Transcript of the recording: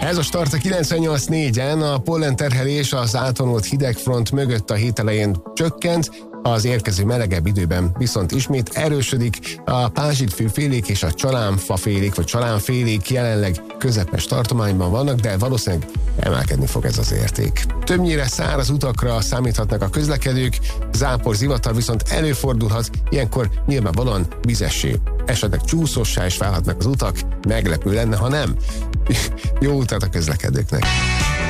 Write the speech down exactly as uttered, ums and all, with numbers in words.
Ez a start a kilencvennyolc négyen, a pollenterhelés az átvonult hidegfront mögött a hét elején csökkent, az érkező melegebb időben viszont ismét erősödik. A pázsitfűfélék és a csalánfafélék vagy csalánfélék jelenleg közepes tartományban vannak, de valószínűleg emelkedni fog ez az érték. Többnyire száraz utakra számíthatnak a közlekedők, zápor, zivatar viszont előfordulhat, ilyenkor nyilvánvalóan vizessé, esetleg csúszóssá is válhatnak az utak, meglepő lenne, ha nem. Jó utat a közlekedőknek!